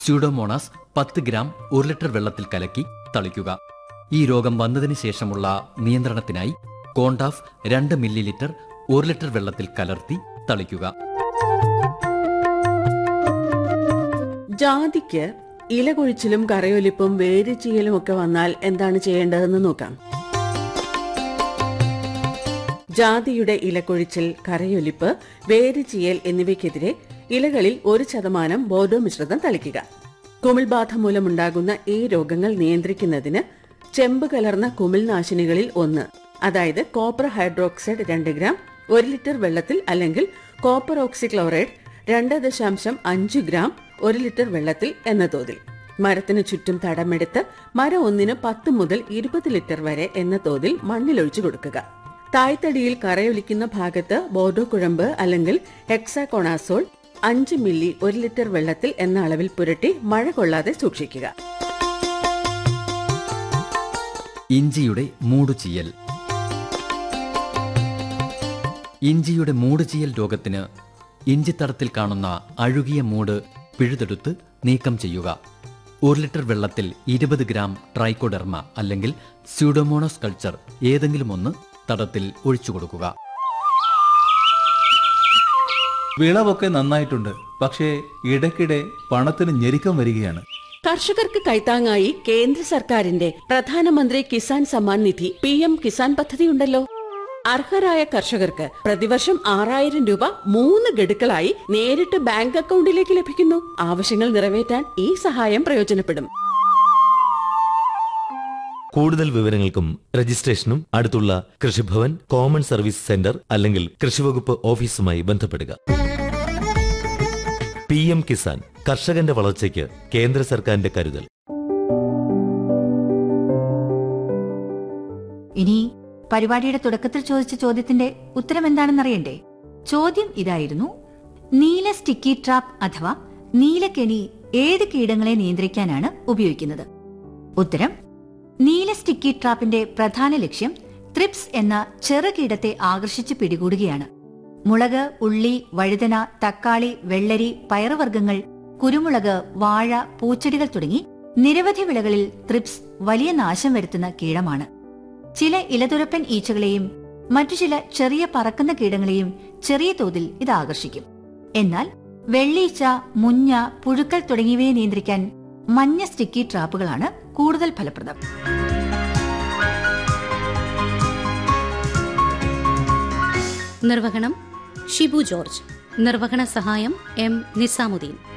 Pseudomonas 10 gram 1 litre വെള്ളത്തിൽ കലക്കി തളിക്കുക. ഈ രോഗം വന്നതിന് ശേഷമുള്ള നിയന്ത്രണത്തിനായി കോണ്ടാഫ് 2 മില്ലി ലിറ്റർ 1 ലിറ്റർ വെള്ളത്തിൽ കലർത്തി തളിക്കുക. ജാതിക്ക് ഇലകൊഴിച്ചിലും കറയൊലിപ്പും വേരുചീയലും ഒക്കെ വന്നാൽ എന്താണ് ചെയ്യേണ്ടതെന്ന് നോക്കാം. ജാതിയുടെ ഇലകൊഴിച്ചിൽ, കറയൊലിപ്പ്, വേരുചീയൽ എന്നിവയ്ക്കെതിരെ ഇലകളിൽ 1% ബോർഡോ മിശ്രിതം തളിക്കുക. കുമിൾബാധ മൂലമുണ്ടാകുന്ന ഈ രോഗങ്ങൾ നിയന്ത്രിക്കുന്നതിന് ചെമ്പ് കലർന്ന കുമിൾനാശിനികളിൽ 1, അതായത് കോപ്പർ ഹൈഡ്രോക്സൈഡ് 2 ഗ്രാം 1 ലിറ്റർ വെള്ളത്തിൽ അല്ലെങ്കിൽ കോപ്പർ ഓക്സിക്ലോറൈഡ് 2.5 ഗ്രാം 1 ലിറ്റർ വെള്ളത്തിൽ എന്ന തോതിൽ മരത്തിന് ചുറ്റും തടമെടുത്ത് മരം ഒന്നിന് 10 മുതൽ 20 ലിറ്റർ വരെ എന്ന തോതിൽ മണ്ണിലൊഴിച്ചു കൊടുക്കുക. തായ്തടിയിൽ കറയൊലിക്കുന്ന ഭാഗത്ത് ബോർഡോ കുഴമ്പ് അല്ലെങ്കിൽ ഹെക്സാകോണാസോൾ 5 മില്ലി 1 ലിറ്റർ വെള്ളത്തിൽ എന്ന അളവിൽ പുരട്ടി മഴ കൊള്ളാതെ സൂക്ഷിക്കുക. ഇഞ്ചിയുടെ മൂടുചീയൽ. ഇഞ്ചിയുടെ മൂടുചീയൽ രോഗത്തിന് ഇഞ്ചിത്തടത്തിൽ കാണുന്ന അഴുകിയ മൂട് പിഴുതെടുത്ത് നീക്കം ചെയ്യുക. 1 ലിറ്റർ വെള്ളത്തിൽ 20 ഗ്രാം ട്രൈക്കോഡെർമ അല്ലെങ്കിൽ സ്യൂഡോമോണാസ് കൾച്ചർ ഏതെങ്കിലും ഒന്ന് തടത്തിൽ ഒഴിച്ചു കൊടുക്കുക. വിളവൊക്കെ നന്നായിട്ടുണ്ട്, പക്ഷേ ഇടയ്ക്കിടെ പണത്തിന് ഞെരുക്കം വരികയാണ്. കർഷകർക്ക് കൈത്താങ്ങായി കേന്ദ്ര സർക്കാരിന്റെ പ്രധാനമന്ത്രി കിസാൻ സമ്മാൻ നിധി PM കിസാൻ പദ്ധതിയുണ്ടല്ലോ. അർഹരായ കർഷകർക്ക് പ്രതിവർഷം 6000 രൂപ 3 ഗഡുക്കളായി നേരിട്ട് ബാങ്ക് അക്കൗണ്ടിലേക്ക് ലഭിക്കുന്നു. ആവശ്യങ്ങൾ നിറവേറ്റാൻ ഈ സഹായം പ്രയോജനപ്പെടും. കൂടുതൽ വിവരങ്ങൾക്കും രജിസ്ട്രേഷനും അടുത്തുള്ള കൃഷിഭവൻ, കോമൺ സർവീസ് സെന്റർ അല്ലെങ്കിൽ കൃഷിവകുപ്പ് ഓഫീസുമായി ബന്ധപ്പെടുക. PM കിസാൻ, കർഷകന്റെ വളർച്ചയ്ക്ക് കേന്ദ്ര സർക്കാരിന്റെ കരുതൽ. ഇനി പരിപാടിയുടെ തുടക്കത്തിൽ ചോദിച്ച ചോദ്യത്തിന്റെ ഉത്തരം എന്താണെന്നറിയണ്ടേ? ചോദ്യം ഇതായിരുന്നു: നീല സ്റ്റിക്കി ട്രാപ്പ് അഥവാ നീലക്കെണി ഏത് കീടങ്ങളെ നിയന്ത്രിക്കാനാണ് ഉപയോഗിക്കുന്നത്? ഉത്തരം: നീല സ്റ്റിക്കി ട്രാപ്പിന്റെ പ്രധാന ലക്ഷ്യം ത്രിപ്സ് എന്ന ചെറുകീടത്തെ ആകർഷിച്ച് പിടികൂടുകയാണ്. മുളക്, ഉള്ളി, വഴുതന, തക്കാളി, വെള്ളരി, പയറുവർഗ്ഗങ്ങൾ, കുരുമുളക്, വാഴ, പൂച്ചെടികൾ തുടങ്ങി നിരവധി വിളകളിൽ ത്രിപ്സ് വലിയ നാശം വരുത്തുന്ന കീടമാണ്. ചില ഇലതുരപ്പൻ ഈച്ചകളെയും മറ്റു ചില ചെറിയ പറക്കുന്ന കീടങ്ങളെയും ചെറിയ തോതിൽ ഇത് ആകർഷിക്കും. എന്നാൽ വെള്ളീച്ച, മുഞ്ഞ, പുഴുക്കൾ തുടങ്ങിയവയെ നിയന്ത്രിക്കാൻ മഞ്ഞ സ്റ്റിക്കി ട്രാപ്പുകളാണ് കൂടുതൽ ഫലപ്രദം. നിർവഹണം ഷിബു ജോർജ്. നിർവഹണ സഹായം M. നിസാമുദ്ദീൻ.